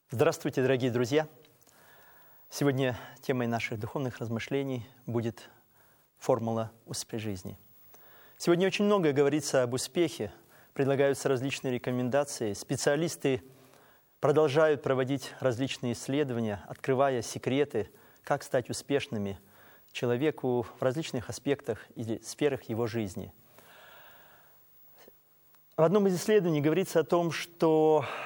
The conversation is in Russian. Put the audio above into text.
Здравствуйте, дорогие друзья! Сегодня темой наших духовных размышлений будет формула успеха жизни. Сегодня очень много говорится об успехе, предлагаются различные рекомендации. Специалисты продолжают проводить различные исследования, открывая секреты, как стать успешными человеку в различных аспектах или сферах его жизни. В одном из исследований говорится о том, что